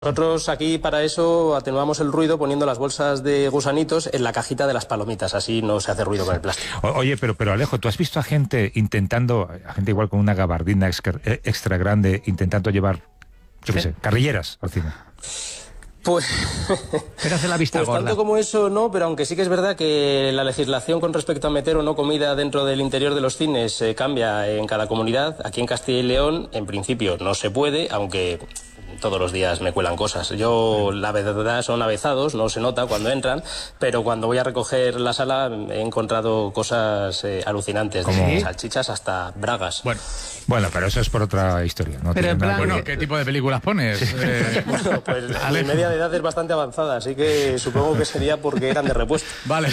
Nosotros aquí para eso atenuamos el ruido poniendo las bolsas de gusanitos en la cajita de las palomitas, así no se hace ruido con el plástico. Oye, pero Alejo, ¿tú has visto a gente a gente igual con una gabardina extra grande, intentando llevar, yo qué sé, carrilleras al cine? Pues, pero hace la vista pues gorda. Tanto como eso no, pero aunque sí que es verdad que la legislación con respecto a meter o no comida dentro del interior de los cines cambia en cada comunidad. Aquí en Castilla y León, en principio, no se puede, aunque todos los días me cuelan cosas. Yo, la verdad, son avezados, no se nota cuando entran, pero cuando voy a recoger la sala he encontrado cosas alucinantes, desde salchichas hasta bragas. Bueno, pero eso es por otra historia. No pero tiene nada que ver. Bueno, ¿qué tipo de películas pones? Bueno, pues mi media de edad es bastante avanzada, así que supongo que sería porque eran de repuesto. Vale.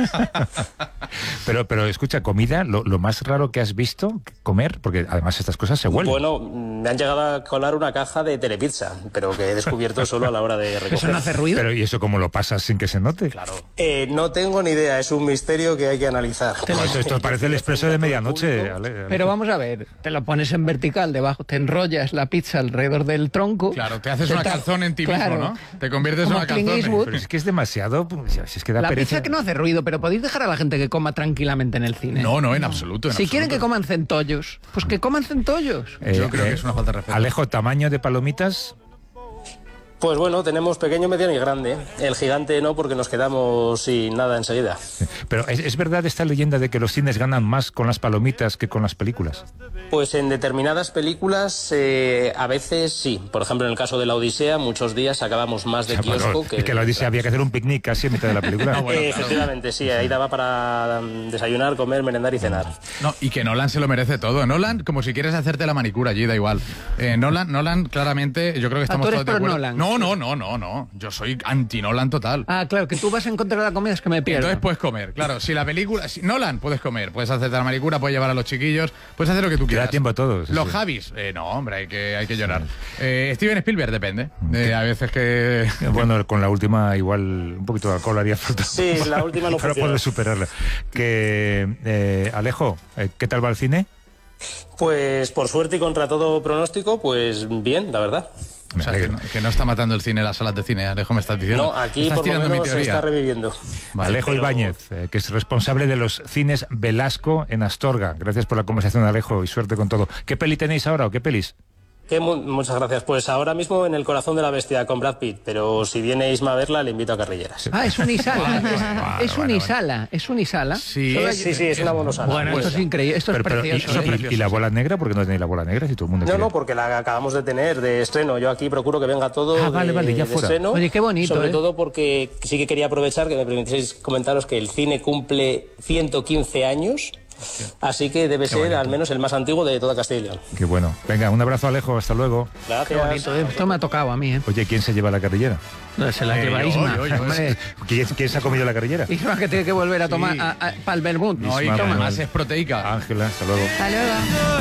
Pero escucha, comida, lo más raro que has visto comer, porque además estas cosas se huelen. Bueno, me han llegado a colar una caja de telepizza, pero que he descubierto solo a la hora de recoger. ¿Eso no hace ruido? Pero ¿y eso cómo lo pasas sin que se note? Claro. No tengo ni idea, es un misterio que hay que analizar. Esto parece el expreso de medianoche. Ale. Pero vamos a ver, te lo pones en vertical debajo, te enrollas la pizza alrededor del tronco. Claro, te haces una calzón en ti mismo, ¿no? Te conviertes en Como una Clint calzón. Eastwood. Pero es que es demasiado, si es que da La pereza. pizza que no hace ruido, pero podéis dejar a la gente que coma tranquilamente en el cine. No, en absoluto. Si quieren que coman centollos, pues que coman centollos. Yo creo que es una falta de respeto. Alejo, ¿tamaño de palomitas? Pues bueno, tenemos pequeño, mediano y grande. El gigante no, porque nos quedamos sin nada enseguida. Pero ¿es verdad esta leyenda de que los cines ganan más con las palomitas que con las películas? Pues en determinadas películas a veces sí. Por ejemplo, en el caso de La Odisea, muchos días sacábamos más de kiosco Es que La Odisea había que hacer un picnic casi en mitad de la película. Efectivamente, sí, ahí daba para desayunar, comer, merendar y cenar. No, y que Nolan se lo merece todo. Nolan, como si quieres hacerte la manicura allí, da igual. Nolan, claramente, yo creo que estamos ¿tú eres todos de pro acuerdo. Nolan? No. Yo soy anti-Nolan total. Ah, claro, que tú vas en contra de la comida, es que me pierdo. Entonces puedes comer, claro. Si la película... Nolan, puedes comer. Puedes hacerte la manicura, puedes llevar a los chiquillos, puedes hacer lo que tú quieras. Da tiempo a todos. Los Javis, no, hombre, hay que llorar. Steven Spielberg, depende. A veces que... Bueno, con la última igual un poquito de alcohol haría falta. Sí, la última no para funciona. poder superarla. Alejo, ¿qué tal va el cine? Pues por suerte y contra todo pronóstico, pues bien, la verdad. O sea, que no está matando el cine, las salas de cine, Alejo, me estás diciendo. No, aquí estás por lo tirando mi menos se teoría. está reviviendo. Vale, Alejo Ibáñez, que es responsable de los cines Velasco en Astorga. Gracias por la conversación, Alejo, y suerte con todo. ¿Qué peli tenéis ahora o qué pelis? Muchas gracias. Pues ahora mismo en El corazón de la bestia con Brad Pitt, pero si viene Isma a verla, le invito a Carrilleras. Ah, es Unisala. Es Unisala. Sí, Sí, es una monosala. Bueno, esto es increíble, esto es precioso. ¿Y la bola negra? ¿Por qué no tenéis la bola negra si todo el mundo quiere? No, porque la acabamos de tener de estreno. Yo aquí procuro que venga todo vale, ya de fuera. estreno. Oye, qué bonito, Sobre todo porque sí que quería aprovechar que me permitieseis comentaros que el cine cumple 115 años. Así que debe ser al menos el más antiguo de toda Castilla y León. Qué bueno. Venga, un abrazo, Alejo. Hasta luego. Gracias. Qué bonito, esto me ha tocado a mí, ¿eh? Oye, ¿quién se lleva la carrillera? No, se la lleva Isma. Hombre, ¿Quién se ha comido la carrillera? Isma que tiene que volver a tomar para el vermut. No, y que Toma. además es proteica. Ángela, hasta luego. Hasta luego.